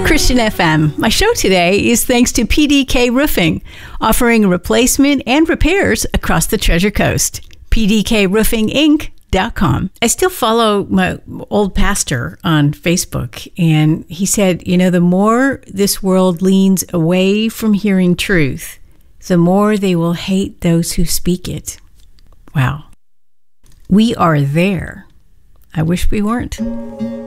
Christian FM. My show today is thanks to PDK Roofing, offering replacement and repairs across the Treasure Coast. PDKRoofingInc.com. I still follow my old pastor on Facebook, and he said, the more this world leans away from hearing truth, the more they will hate those who speak it. Wow. We are there. I wish we weren't.